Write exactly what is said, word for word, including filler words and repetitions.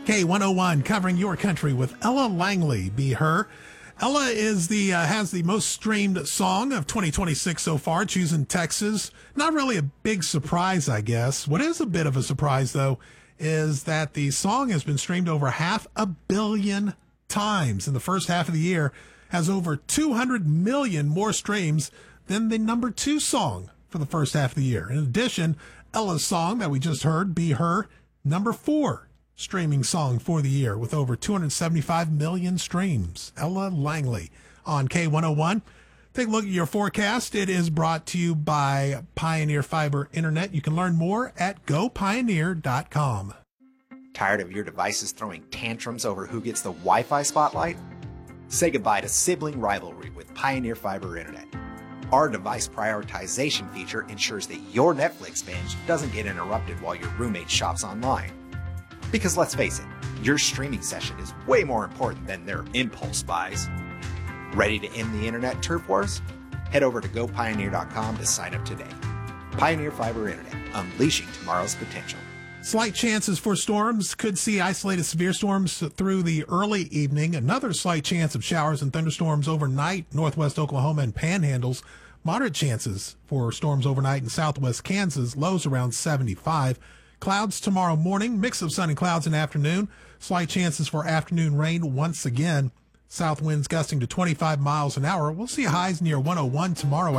K one oh one covering your country with Ella Langley, Be Her. Ella is the uh, has the most streamed song of twenty twenty-six so far, choosing Texas. Not really a big surprise, I guess. What is a bit of a surprise, though, is that the song has been streamed over half a billion times in the first half of the year, has over two hundred million more streams than the number two song for the first half of the year. In addition, Ella's song that we just heard, Be Her, number four streaming song for the year with over two hundred seventy-five million streams. Ella Langley on K one oh one. Take a look at your forecast. It is brought to you by Pioneer Fiber Internet. You can learn more at go pioneer dot com. Tired of your devices throwing tantrums over who gets the Wi-Fi spotlight? Say goodbye to sibling rivalry with Pioneer Fiber Internet. Our device prioritization feature ensures that your Netflix binge doesn't get interrupted while your roommate shops online. Because let's face it, your streaming session is way more important than their impulse buys. Ready to end the internet turf wars? Head over to go pioneer dot com to sign up today. Pioneer Fiber Internet, unleashing tomorrow's potential. Slight chances for storms. Could see isolated severe storms through the early evening. Another slight chance of showers and thunderstorms overnight, northwest Oklahoma and panhandles. Moderate chances for storms overnight in southwest Kansas, lows around seventy-five. Clouds tomorrow morning, mix of sun and clouds in the afternoon. Slight chances for afternoon rain once again. South winds gusting to twenty-five miles an hour. We'll see highs near one oh one tomorrow.